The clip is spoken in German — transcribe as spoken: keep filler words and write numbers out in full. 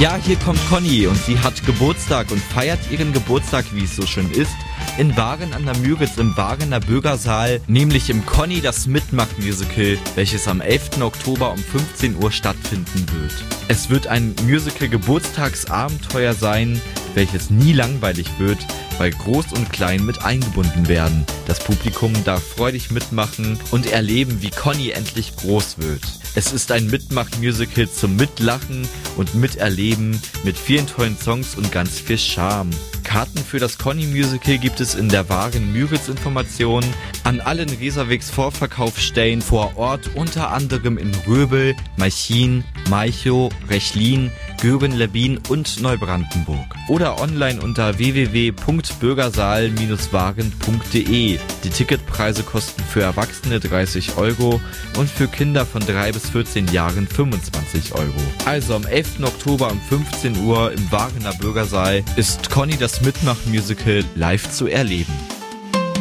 Ja, hier kommt Conny und sie hat Geburtstag und feiert ihren Geburtstag, wie es so schön ist, in Waren an der Müritz im Warener Bürgersaal, nämlich im Conny das Mitmach-Musical, welches am elften Oktober um fünfzehn Uhr stattfinden wird. Es wird ein Musical-Geburtstagsabenteuer sein, welches nie langweilig wird, weil Groß und Klein mit eingebunden werden. Das Publikum darf freudig mitmachen und erleben, wie Conny endlich groß wird. Es ist ein Mitmach-Musical zum Mitlachen und Miterleben mit vielen tollen Songs und ganz viel Charme. Karten für das Conny-Musical gibt es in der Waren Müritz Information an allen Reservex Vorverkaufsstellen vor Ort, unter anderem in Röbel, Malchin, Malchow, Rechlin, Göhren-Lebbin und Neubrandenburg. Oder online unter w w w punkt bürgersaal Bindestrich waren punkt de. Die Ticketpreise kosten für Erwachsene dreißig Euro und für Kinder von drei bis vierzehn Jahren fünfundzwanzig Euro. Also am elften Oktober um fünfzehn Uhr im Warener Bürgersaal ist Conny das Mitmach-Musical live zu erleben.